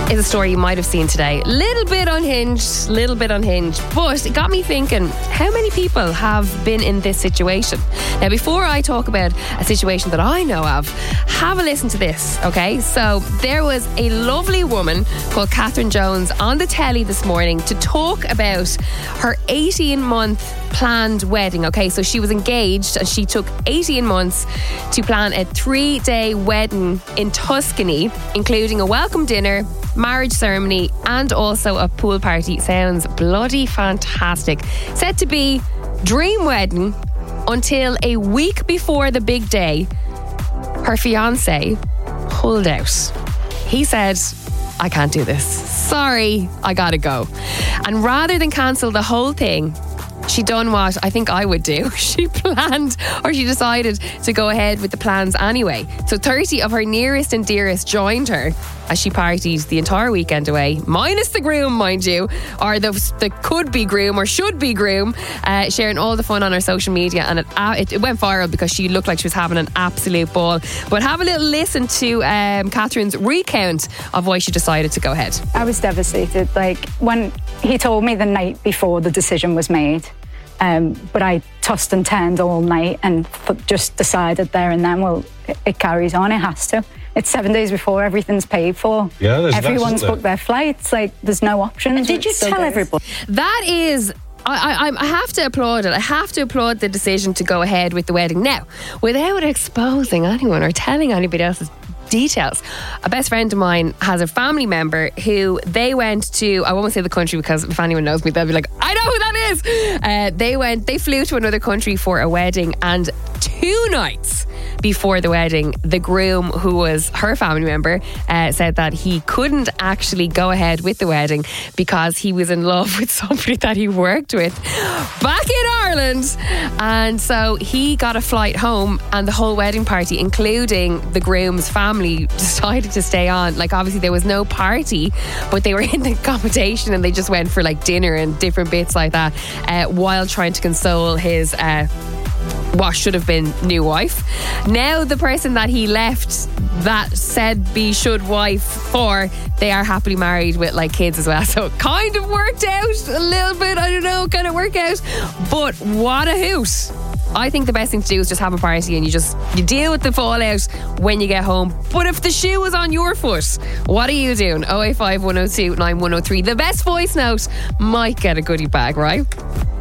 is a story you might have seen today. Little bit unhinged, but it got me thinking, how many people have been in this situation? Now, before I talk about a situation that I know of, have a listen to this, okay? So there was a lovely woman called Catherine Jones on the telly this morning to talk about her 18-month planned wedding, okay? So she was engaged and she took 18 months to plan a 3-day wedding in Tuscany, including a welcome dinner, marriage ceremony and also a pool party. Sounds bloody fantastic. Said to be dream wedding until a week before the big day, her fiancé pulled out. He said, I can't do this. Sorry, I gotta go. And rather than cancel the whole thing, she done what I think I would do. She decided to go ahead with the plans anyway. So 30 of her nearest and dearest joined her as she partied the entire weekend away, minus the groom, mind you, or the could-be groom or should-be groom, sharing all the fun on her social media. And it went viral because she looked like she was having an absolute ball. But have a little listen to Catherine's recount of why she decided to go ahead. I was devastated. Like, when he told me the night before the decision was made, but I tossed and turned all night and just decided there and then, well, it carries on, it has to. It's 7 days before, everything's paid for. Yeah, everyone's booked their flights, like there's no options. And did you tell everybody? That is... I have to applaud it. I have to applaud the decision to go ahead with the wedding. Now, without exposing anyone or telling anybody else's details, a best friend of mine has a family member who they went to, I won't say the country because if anyone knows me they'll be like, I know who that is. They flew to another country for a wedding, and 2 nights before the wedding, the groom, who was her family member, said that he couldn't actually go ahead with the wedding because he was in love with somebody that he worked with back in Ireland. And so he got a flight home, and the whole wedding party, including the groom's family, decided to stay on. Like, obviously there was no party, but they were in the accommodation and they just went for like dinner and different bits like that, while trying to console his what should have been new wife. Now the person that he left that said be should wife for, they are happily married with like kids as well. So it kind of worked out a little bit. I don't know, kind of work out. But what a hoot. I think the best thing to do is just have a party and you deal with the fallout when you get home. But if the shoe was on your foot, what are you doing? 085 102 9103. The best voice note might get a goodie bag, right?